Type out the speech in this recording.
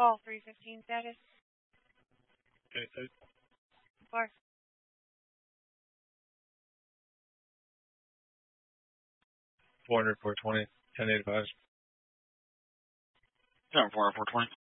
Call 315 status. Okay, so. Bar. 400, 420, 1085. 400, 420.